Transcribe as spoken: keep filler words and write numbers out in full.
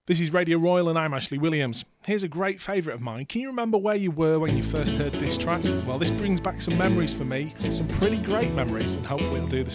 This is Radio Royal and I'm Ashley Williams. Here's a great favourite of mine. Can you remember where you were when you first heard this track? Well, this brings back some memories for me, some pretty great memories, and hopefully it'll do the